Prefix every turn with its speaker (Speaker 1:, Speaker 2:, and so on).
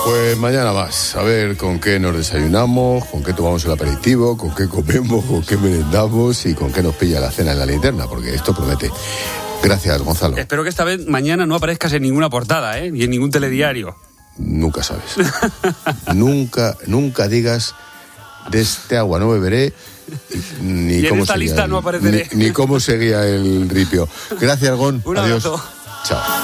Speaker 1: Pues mañana más, a ver con qué nos desayunamos, con qué tomamos el aperitivo, con qué comemos, con qué merendamos y con qué nos pilla la cena en la linterna, porque esto promete. Gracias, Gonzalo.
Speaker 2: Espero que esta vez mañana no aparezcas en ninguna portada, ni en ningún telediario.
Speaker 1: Nunca sabes. nunca digas de este agua no beberé, ni
Speaker 2: y
Speaker 1: cómo
Speaker 2: en esta lista no apareceré.
Speaker 1: Ni cómo seguía el ripio. Gracias, Gon.
Speaker 2: Un
Speaker 1: Adiós.
Speaker 2: abrazo.
Speaker 1: Chao.